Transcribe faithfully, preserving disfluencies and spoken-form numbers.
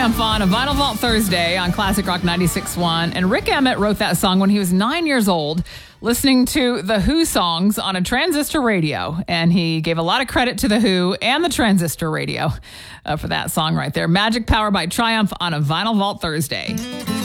Triumph on a Vinyl Vault Thursday on Classic Rock ninety-six point one. And Rick Emmett wrote that song when he was nine years old, listening to The Who songs on a transistor radio. And he gave a lot of credit to The Who and the transistor radio uh, for that song right there. Magic Power by Triumph on a Vinyl Vault Thursday.